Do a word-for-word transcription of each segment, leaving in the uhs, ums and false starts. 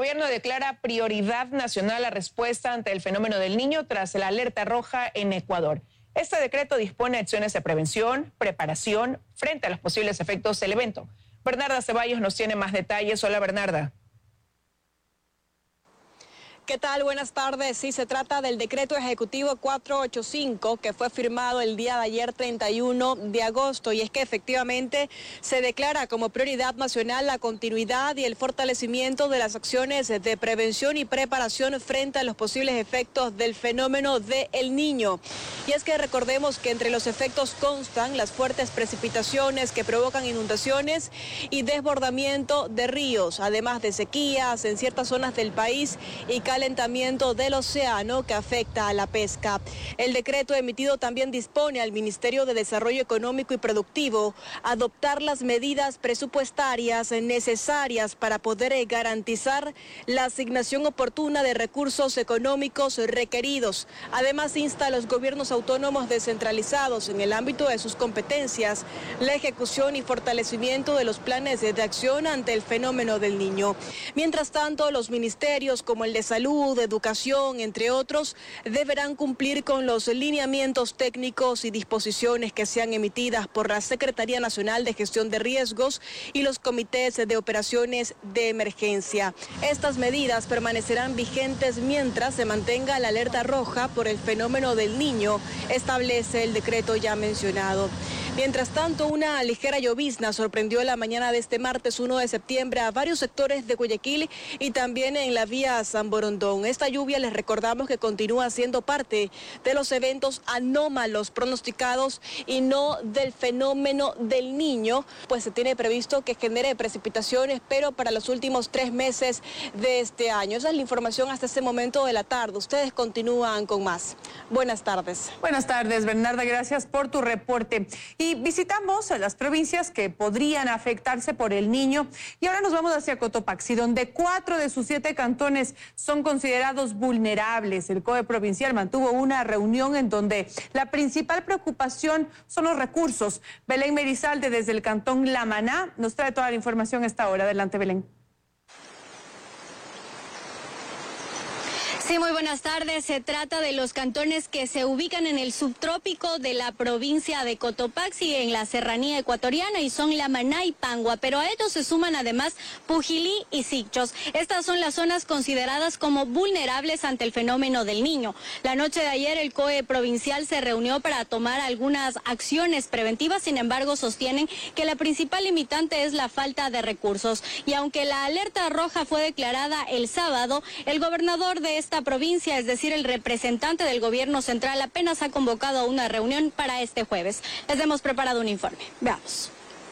gobierno declara prioridad nacional la respuesta ante el fenómeno del Niño tras la alerta roja en Ecuador. Este decreto dispone acciones de prevención, preparación frente a los posibles efectos del evento. Bernarda Ceballos nos tiene más detalles. Hola, Bernarda. ¿Qué tal? Buenas tardes. Sí, se trata del decreto ejecutivo cuatrocientos ochenta y cinco que fue firmado el día de ayer treinta y uno de agosto y es que efectivamente se declara como prioridad nacional la continuidad y el fortalecimiento de las acciones de prevención y preparación frente a los posibles efectos del fenómeno de El Niño. Y es que recordemos que entre los efectos constan las fuertes precipitaciones que provocan inundaciones y desbordamiento de ríos, además de sequías en ciertas zonas del país y calentamiento del océano que afecta a la pesca. El decreto emitido también dispone al Ministerio de Desarrollo Económico y Productivo adoptar las medidas presupuestarias necesarias para poder garantizar la asignación oportuna de recursos económicos requeridos. Además, insta a los gobiernos autónomos descentralizados en el ámbito de sus competencias la ejecución y fortalecimiento de los planes de acción ante el fenómeno del Niño. Mientras tanto, los ministerios como el de Salud, Salud, Educación, entre otros, deberán cumplir con los lineamientos técnicos y disposiciones que sean emitidas por la Secretaría Nacional de Gestión de Riesgos y los comités de operaciones de emergencia. Estas medidas permanecerán vigentes mientras se mantenga la alerta roja por el fenómeno del Niño, establece el decreto ya mencionado. Mientras tanto, una ligera llovizna sorprendió la mañana de este martes uno de septiembre a varios sectores de Guayaquil y también en la vía San Borondón. Esta lluvia, les recordamos que continúa siendo parte de los eventos anómalos pronosticados y no del fenómeno del Niño, pues se tiene previsto que genere precipitaciones, pero para los últimos tres meses de este año. Esa es la información hasta este momento de la tarde. Ustedes continúan con más. Buenas tardes. Buenas tardes, Bernarda. Gracias por tu reporte. Y visitamos a las provincias que podrían afectarse por El Niño. Y ahora nos vamos hacia Cotopaxi, donde cuatro de sus siete cantones son considerados vulnerables. El C O E provincial mantuvo una reunión en donde la principal preocupación son los recursos. Belén Merizalde, desde el cantón La Maná, nos trae toda la información a esta hora. Adelante, Belén. Sí, muy buenas tardes. Se trata de los cantones que se ubican en el subtrópico de la provincia de Cotopaxi, en la serranía ecuatoriana, y son La Maná y Pangua, pero a ellos se suman además Pujilí y Sichos. Estas son las zonas consideradas como vulnerables ante el fenómeno del Niño. La noche de ayer el C O E provincial se reunió para tomar algunas acciones preventivas, sin embargo sostienen que la principal limitante es la falta de recursos. Y aunque la alerta roja fue declarada el sábado, el gobernador de esta provincia, es decir, el representante del gobierno central, apenas ha convocado a una reunión para este jueves. Les hemos preparado un informe. Veamos.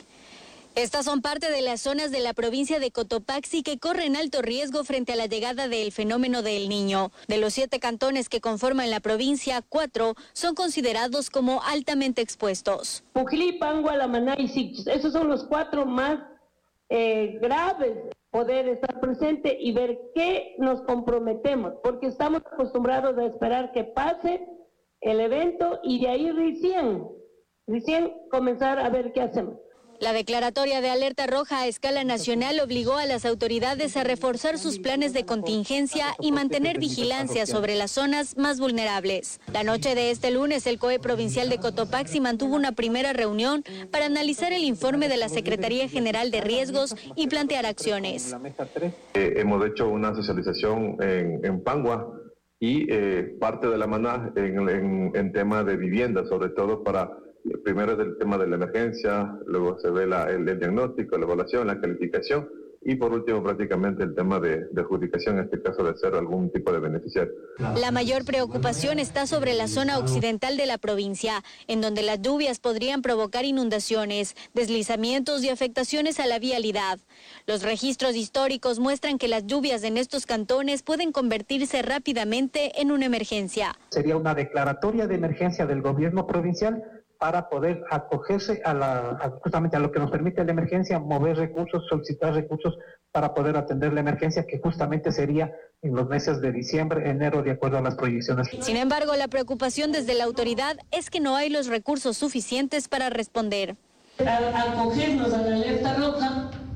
Estas son parte de las zonas de la provincia de Cotopaxi que corren alto riesgo frente a la llegada del fenómeno del Niño. De los siete cantones que conforman la provincia, cuatro son considerados como altamente expuestos. Pujilí, Pangua, La Maná y Sichos. Esos son los cuatro más eh, graves. Poder estar presente y ver qué nos comprometemos, porque estamos acostumbrados a esperar que pase el evento y de ahí recién, recién comenzar a ver qué hacemos. La declaratoria de alerta roja a escala nacional obligó a las autoridades a reforzar sus planes de contingencia y mantener vigilancia sobre las zonas más vulnerables. La noche de este lunes, el C O E provincial de Cotopaxi mantuvo una primera reunión para analizar el informe de la Secretaría General de Riesgos y plantear acciones. Eh, hemos hecho una socialización en, en Pangua y eh, parte de La Maná en, en, en tema de vivienda, sobre todo para... Primero es el tema de la emergencia, luego se ve la, el, el diagnóstico, la evaluación, la calificación y por último prácticamente el tema de, de adjudicación, en este caso de ser algún tipo de beneficiario. La mayor preocupación está sobre la zona occidental de la provincia, en donde las lluvias podrían provocar inundaciones, deslizamientos y afectaciones a la vialidad. Los registros históricos muestran que las lluvias en estos cantones pueden convertirse rápidamente en una emergencia. Sería una declaratoria de emergencia del gobierno provincial para poder acogerse a la, a justamente a lo que nos permite la emergencia, mover recursos, solicitar recursos para poder atender la emergencia, que justamente sería en los meses de diciembre, enero, de acuerdo a las proyecciones. Sin embargo, la preocupación desde la autoridad es que no hay los recursos suficientes para responder. Al acogernos a la alerta roja,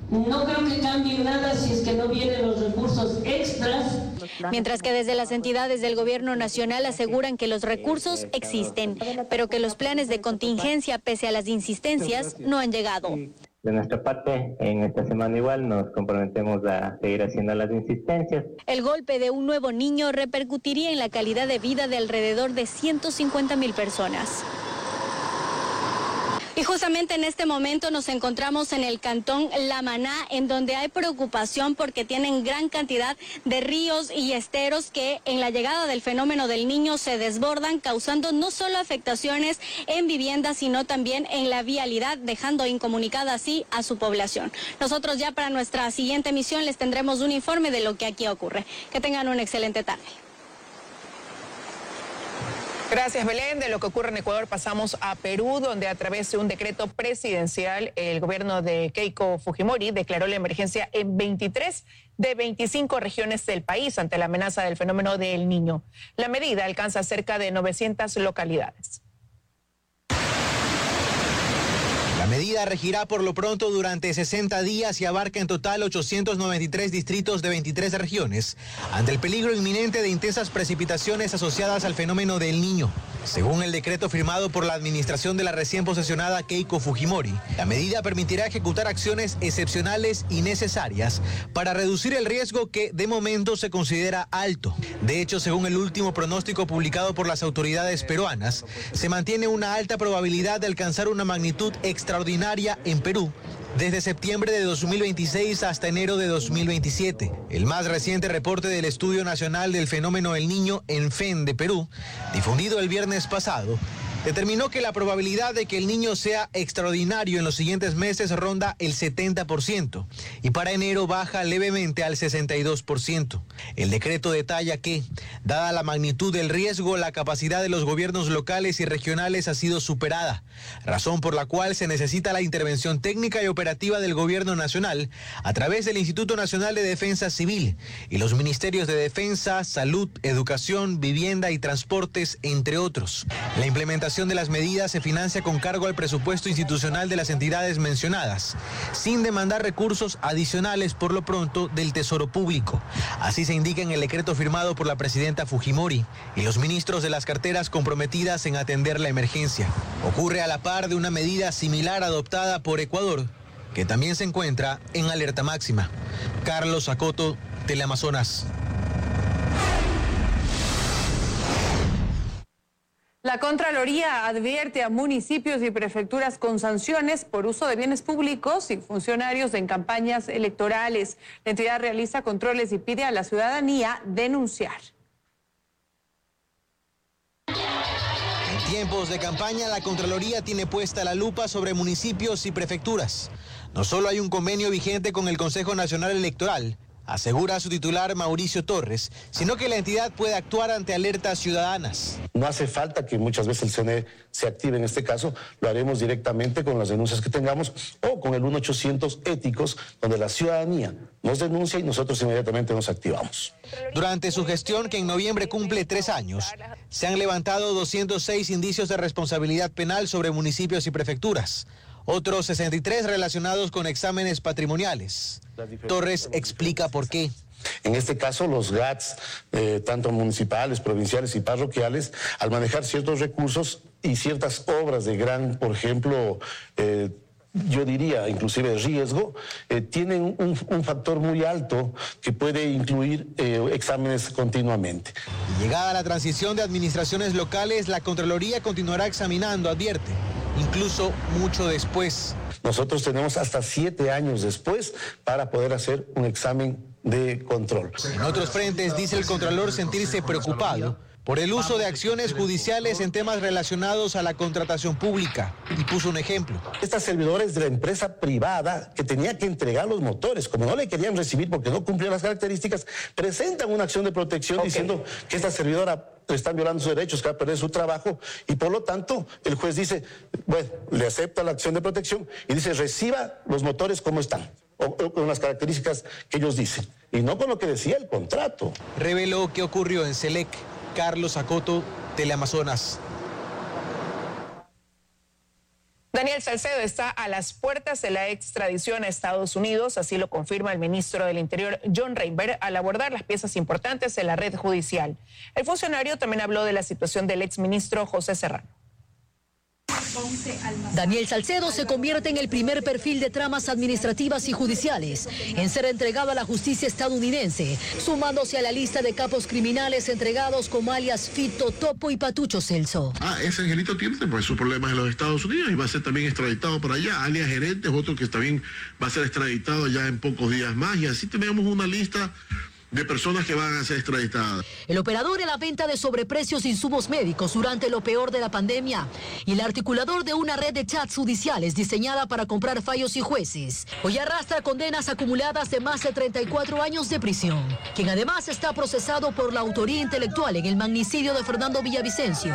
No creo que cambie nada si es que no vienen los recursos extras. Mientras que desde las entidades del gobierno nacional aseguran que los recursos existen, pero que los planes de contingencia, pese a las insistencias, no han llegado. De nuestra parte, en esta semana igual nos comprometemos a seguir haciendo las insistencias. El golpe de un nuevo niño repercutiría en la calidad de vida de alrededor de ciento cincuenta mil personas. Y justamente en este momento nos encontramos en el cantón La Maná, en donde hay preocupación porque tienen gran cantidad de ríos y esteros que en la llegada del fenómeno del Niño se desbordan, causando no solo afectaciones en viviendas, sino también en la vialidad, dejando incomunicada así a su población. Nosotros ya para nuestra siguiente emisión les tendremos un informe de lo que aquí ocurre. Que tengan una excelente tarde. Gracias, Belén. De lo que ocurre en Ecuador pasamos a Perú, donde a través de un decreto presidencial el gobierno de Keiko Fujimori declaró la emergencia en veintitrés de veinticinco regiones del país ante la amenaza del fenómeno del Niño. La medida alcanza cerca de novecientas localidades. La medida regirá por lo pronto durante sesenta días y abarca en total ochocientos noventa y tres distritos de veintitrés regiones, ante el peligro inminente de intensas precipitaciones asociadas al fenómeno del Niño. Según el decreto firmado por la administración de la recién posesionada Keiko Fujimori, la medida permitirá ejecutar acciones excepcionales y necesarias para reducir el riesgo que de momento se considera alto. De hecho, según el último pronóstico publicado por las autoridades peruanas, se mantiene una alta probabilidad de alcanzar una magnitud extraordinaria en Perú desde septiembre de dos mil veintiséis hasta enero de dos mil veintisiete. El más reciente reporte del Estudio Nacional del Fenómeno El Niño en F E N de Perú, difundido el viernes pasado, determinó que la probabilidad de que el Niño sea extraordinario en los siguientes meses ronda el setenta por ciento y para enero baja levemente al sesenta y dos por ciento. El decreto detalla que, dada la magnitud del riesgo, la capacidad de los gobiernos locales y regionales ha sido superada, razón por la cual se necesita la intervención técnica y operativa del gobierno nacional a través del Instituto Nacional de Defensa Civil y los ministerios de Defensa, Salud, Educación, Vivienda y Transportes, entre otros. La implementación de las medidas se financia con cargo al presupuesto institucional de las entidades mencionadas, sin demandar recursos adicionales por lo pronto del Tesoro Público. Así se indica en el decreto firmado por la presidenta Fujimori y los ministros de las carteras comprometidas en atender la emergencia. Ocurre a la par de una medida similar adoptada por Ecuador, que también se encuentra en alerta máxima. Carlos Acoto, Teleamazonas. La Contraloría advierte a municipios y prefecturas con sanciones por uso de bienes públicos y funcionarios en campañas electorales. La entidad realiza controles y pide a la ciudadanía denunciar. En tiempos de campaña, la Contraloría tiene puesta la lupa sobre municipios y prefecturas. No solo hay un convenio vigente con el Consejo Nacional Electoral, asegura su titular Mauricio Torres, sino que la entidad puede actuar ante alertas ciudadanas. No hace falta que muchas veces el C N E se active en este caso, lo haremos directamente con las denuncias que tengamos o con el uno ochocientos éticos, donde la ciudadanía nos denuncia y nosotros inmediatamente nos activamos. Durante su gestión, que en noviembre cumple tres años, se han levantado doscientos seis indicios de responsabilidad penal sobre municipios y prefecturas. Otros sesenta y tres relacionados con exámenes patrimoniales. Torres explica por qué. En este caso, los G A Ts, eh, tanto municipales, provinciales y parroquiales, al manejar ciertos recursos y ciertas obras de gran, por ejemplo, eh, yo diría inclusive riesgo, eh, tienen un, un factor muy alto que puede incluir eh, exámenes continuamente. Y llegada la transición de administraciones locales, la Contraloría continuará examinando, advierte, incluso mucho después. Nosotros tenemos hasta siete años después para poder hacer un examen de control. En otros frentes, dice el Contralor sentirse preocupado por el uso de acciones judiciales en temas relacionados a la contratación pública. Y puso un ejemplo. Estas servidores de la empresa privada que tenía que entregar los motores, como no le querían recibir porque no cumplían las características, presentan una acción de protección okay. diciendo que esta servidora están violando sus derechos, que va a perder su trabajo, y por lo tanto el juez dice, bueno, le acepta la acción de protección y dice, reciba los motores como están, o, o con las características que ellos dicen, y no con lo que decía el contrato. Reveló qué ocurrió en Selec. Carlos Acoto, Teleamazonas. Daniel Salcedo está a las puertas de la extradición a Estados Unidos, así lo confirma el ministro del Interior, John Reinberg, al abordar las piezas importantes de la red judicial. El funcionario también habló de la situación del exministro José Serrano. Daniel Salcedo se convierte en el primer perfil de tramas administrativas y judiciales en ser entregado a la justicia estadounidense, sumándose a la lista de capos criminales entregados como alias Fito, Topo y Patucho Celso. Ah, ese angelito tiene pues sus problemas en los Estados Unidos y va a ser también extraditado para allá. Alias Gerentes, otro que también va a ser extraditado ya en pocos días más, y así tenemos una lista de personas que van a ser extraditadas. El operador en la venta de sobreprecios de insumos médicos durante lo peor de la pandemia y el articulador de una red de chats judiciales diseñada para comprar fallos y jueces. Hoy arrastra condenas acumuladas de más de treinta y cuatro años de prisión, quien además está procesado por la autoría intelectual en el magnicidio de Fernando Villavicencio.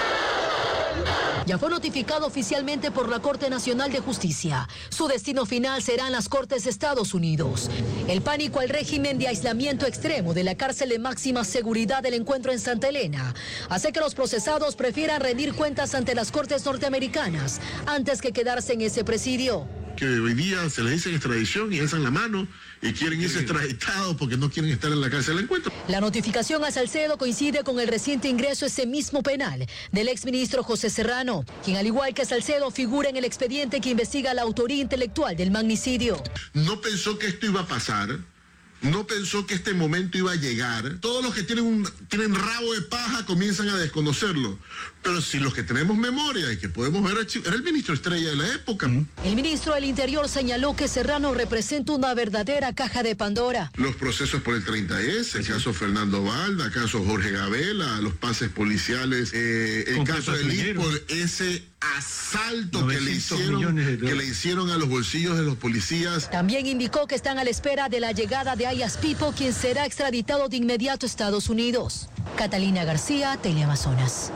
Ya fue notificado oficialmente por la Corte Nacional de Justicia. Su destino final será en las Cortes de Estados Unidos. El pánico al régimen de aislamiento extremo de la cárcel de máxima seguridad del Encuentro en Santa Elena hace que los procesados prefieran rendir cuentas ante las Cortes norteamericanas antes que quedarse en ese presidio. Que hoy día se les dice extradición y alzan la mano y quieren irse extraditados porque no quieren estar en la cárcel del Encuentro. La notificación a Salcedo coincide con el reciente ingreso a ese mismo penal del exministro José Serrano, quien al igual que Salcedo figura en el expediente que investiga la autoría intelectual del magnicidio. No pensó que esto iba a pasar. No pensó que este momento iba a llegar. Todos los que tienen, un, tienen rabo de paja comienzan a desconocerlo. Pero si los que tenemos memoria y que podemos ver, era el ministro estrella de la época. El ministro del Interior señaló que Serrano representa una verdadera caja de Pandora. Los procesos por el treinta ese, el caso Fernando Valda, el caso Jorge Gabela, los pases policiales, eh, el caso del I P O, ese asalto que le, hicieron, que le hicieron a los bolsillos de los policías. También indicó que están a la espera de la llegada de alias Pipo, quien será extraditado de inmediato a Estados Unidos. Catalina García, Teleamazonas.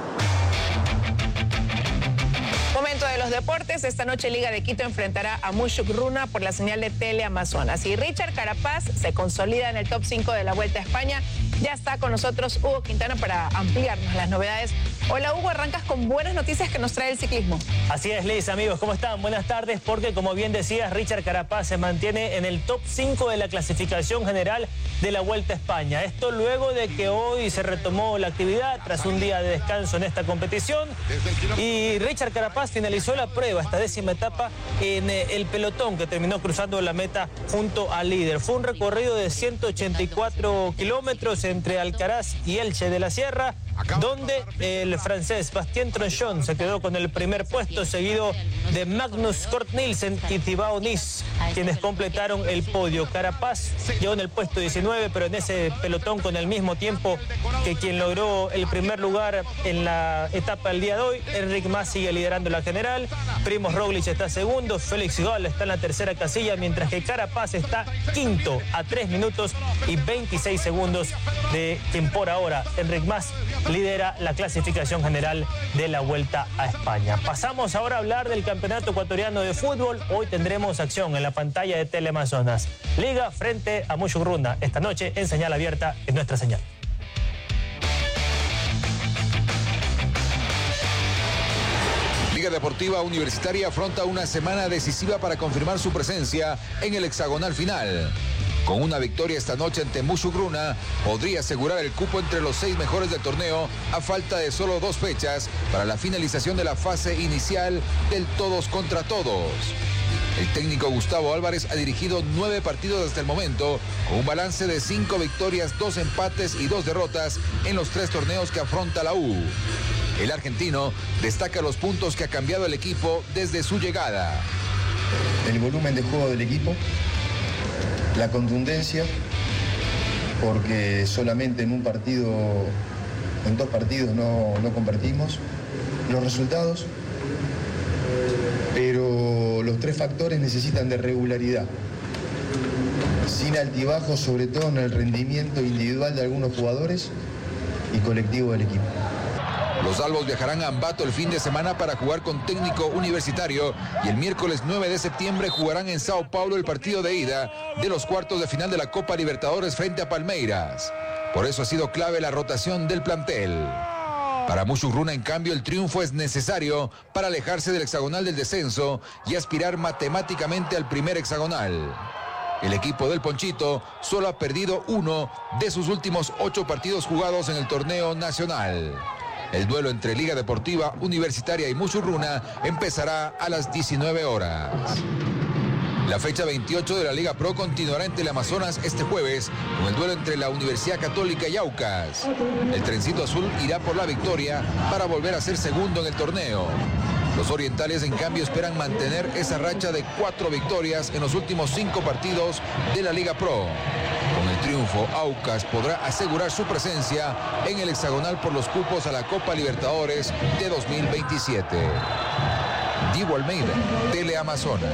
Momento de los deportes. Esta noche Liga de Quito enfrentará a Mushugruna por la señal de Teleamazonas. Y Richard Carapaz se consolida en el top cinco de la Vuelta a España. Ya está con nosotros Hugo Quintana para ampliarnos las novedades. Hola Hugo, arrancas con buenas noticias que nos trae el ciclismo. Así es, Liz, amigos, ¿cómo están? Buenas tardes, porque como bien decías, Richard Carapaz se mantiene en el top cinco de la clasificación general de la Vuelta a España. Esto luego de que hoy se retomó la actividad tras un día de descanso en esta competición. Y Richard Carapaz finalizó la prueba, esta décima etapa, en el pelotón que terminó cruzando la meta junto al líder. Fue un recorrido de ciento ochenta y cuatro kilómetros entre Alcaraz y Elche de la Sierra, donde el francés Bastien Tronchon se quedó con el primer puesto, seguido de Magnus Cort Nielsen y Thibaut Nice, quienes completaron el podio. Carapaz llegó en el puesto diecinueve, pero en ese pelotón con el mismo tiempo que quien logró el primer lugar en la etapa del día de hoy. Enric Mas sigue liderando la general, Primoz Roglic está segundo, Félix Gall está en la tercera casilla, mientras que Carapaz está quinto a tres minutos y veintiséis segundos de quien por ahora, Enric Mas, lidera la clasificación general de la Vuelta a España. Pasamos ahora a hablar del Campeonato Ecuatoriano de Fútbol. Hoy tendremos acción en la pantalla de Teleamazonas. Liga frente a Mushugruna esta noche en señal abierta en nuestra señal. Liga Deportiva Universitaria afronta una semana decisiva para confirmar su presencia en el hexagonal final. Con una victoria esta noche ante Mushugruna, podría asegurar el cupo entre los seis mejores del torneo a falta de solo dos fechas para la finalización de la fase inicial del todos contra todos. El técnico Gustavo Álvarez ha dirigido nueve partidos hasta el momento, con un balance de cinco victorias, dos empates y dos derrotas en los tres torneos que afronta la U. El argentino destaca los puntos que ha cambiado el equipo desde su llegada. El volumen de juego del equipo, la contundencia, porque solamente en un partido, en dos partidos no, no convertimos, los resultados, pero los tres factores necesitan de regularidad, sin altibajos, sobre todo en el rendimiento individual de algunos jugadores y colectivo del equipo. Los albos viajarán a Ambato el fin de semana para jugar con Técnico Universitario y el miércoles nueve de septiembre jugarán en Sao Paulo el partido de ida de los cuartos de final de la Copa Libertadores frente a Palmeiras. Por eso ha sido clave la rotación del plantel. Para Mushugruna, en cambio, el triunfo es necesario para alejarse del hexagonal del descenso y aspirar matemáticamente al primer hexagonal. El equipo del Ponchito solo ha perdido uno de sus últimos ocho partidos jugados en el torneo nacional. El duelo entre Liga Deportiva Universitaria y Mushugruna empezará a las diecinueve horas. La fecha veintiocho de la Liga Pro continuará en Teleamazonas este jueves con el duelo entre la Universidad Católica y Aucas. El trencito azul irá por la victoria para volver a ser segundo en el torneo. Los orientales, en cambio, esperan mantener esa racha de cuatro victorias en los últimos cinco partidos de la Liga Pro. Con el triunfo, Aucas podrá asegurar su presencia en el hexagonal por los cupos a la Copa Libertadores de dos mil veintisiete. Diego Almeida, Teleamazonas.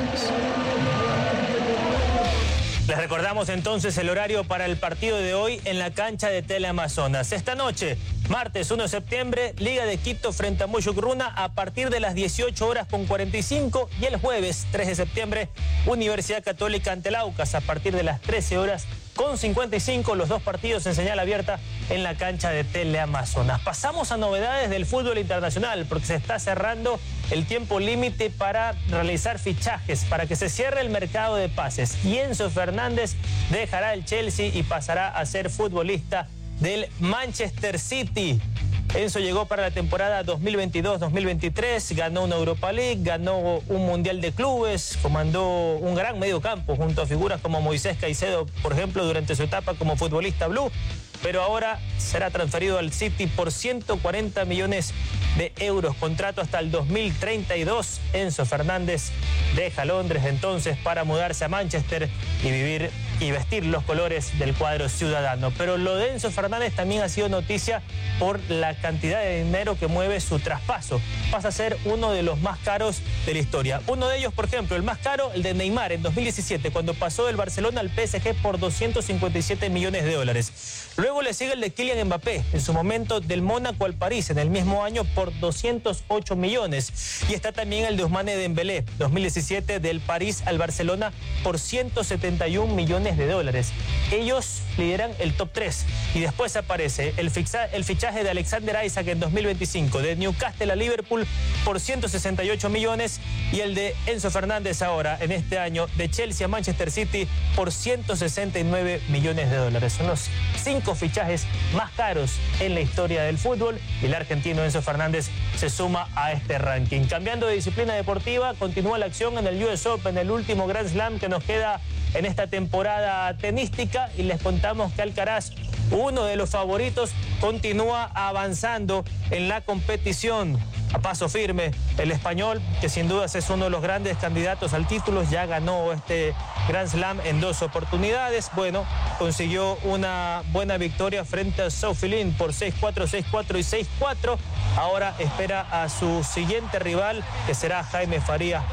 Les recordamos entonces el horario para el partido de hoy en la cancha de Teleamazonas. Esta noche, martes uno de septiembre, Liga de Quito frente a Mushugruna a partir de las dieciocho horas con cuarenta y cinco, y el jueves tres de septiembre, Universidad Católica ante el Aucas a partir de las trece horas con cincuenta y cinco, los dos partidos en señal abierta en la cancha de Teleamazonas. Pasamos a novedades del fútbol internacional porque se está cerrando el tiempo límite para realizar fichajes, para que se cierre el mercado de pases. Y Enzo Fernández dejará el Chelsea y pasará a ser futbolista del Manchester City. Enzo llegó para la temporada dos mil veintidós dos mil veintitrés, ganó una Europa League, ganó un Mundial de Clubes, comandó un gran mediocampo junto a figuras como Moisés Caicedo, por ejemplo, durante su etapa como futbolista blue, pero ahora será transferido al City por ciento cuarenta millones de euros, contrato hasta el dos mil treinta y dos. Enzo Fernández deja Londres entonces para mudarse a Manchester y vivir y vestir los colores del cuadro ciudadano. Pero lo de Enzo Fernández también ha sido noticia por la cantidad de dinero que mueve su traspaso. Pasa a ser uno de los más caros de la historia. Uno de ellos, por ejemplo, el más caro, el de Neymar en dos mil diecisiete, cuando pasó del Barcelona al P S G por doscientos cincuenta y siete millones de dólares. Luego le sigue el de Kylian Mbappé, en su momento del Mónaco al París, en el mismo año por doscientos ocho millones. Y está también el de Ousmane Dembélé, dos mil diecisiete, del París al Barcelona por ciento setenta y un millones de dólares. Ellos lideran el top tres. Y después aparece el, fixa, el fichaje de Alexander Isaac en dos mil veinticinco, de Newcastle a Liverpool por ciento sesenta y ocho millones, y el de Enzo Fernández ahora, en este año, de Chelsea a Manchester City por ciento sesenta y nueve millones de dólares. Son los cinco fichajes más caros en la historia del fútbol, y el argentino Enzo Fernández se suma a este ranking. Cambiando de disciplina deportiva, continúa la acción en el U S Open, el último Grand Slam que nos queda en esta temporada tenística, y les contamos que Alcaraz, uno de los favoritos, continúa avanzando en la competición a paso firme. El español, que sin dudas es uno de los grandes candidatos al título, ya ganó este Grand Slam en dos oportunidades. Bueno, consiguió una buena victoria frente a Sophie por seis cuatro, seis cuatro y seis cuatro. Ahora espera a su siguiente rival, que será Jaime Faría,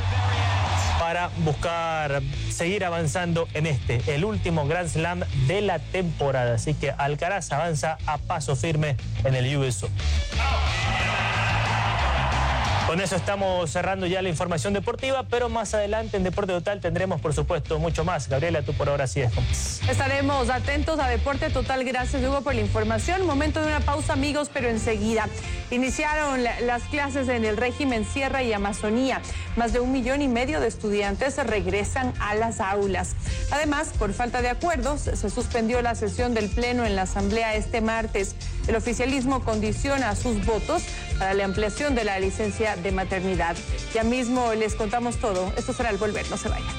para buscar seguir avanzando en este, el último Grand Slam de la temporada. Así que Alcaraz avanza a paso firme en el U S Open. Con eso estamos cerrando ya la información deportiva, pero más adelante en Deporte Total tendremos, por supuesto, mucho más. Gabriela, tú por ahora sí es. Estaremos atentos a Deporte Total. Gracias, Hugo, por la información. Momento de una pausa, amigos, pero enseguida. Iniciaron la, las clases en el régimen Sierra y Amazonía. Más de un millón y medio de estudiantes regresan a las aulas. Además, por falta de acuerdos, se suspendió la sesión del Pleno en la Asamblea este martes. El oficialismo condiciona sus votos para la ampliación de la licencia de maternidad. Ya mismo les contamos todo. Esto será al volver, no se vayan.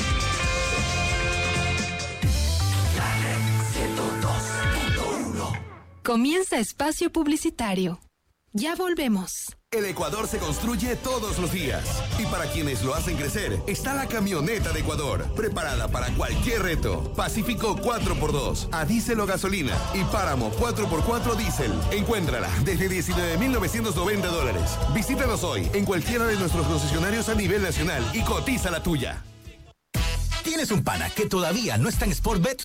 Comienza espacio publicitario. Ya volvemos. El Ecuador se construye todos los días. Y para quienes lo hacen crecer, está la camioneta de Ecuador, preparada para cualquier reto. Pacífico cuatro por dos, a diésel o gasolina. Y Páramo cuatro por cuatro diésel. Encuéntrala desde diecinueve mil novecientos noventa dólares. Visítanos hoy en cualquiera de nuestros concesionarios a nivel nacional y cotiza la tuya. ¿Tienes un pana que todavía no está en Sportbet?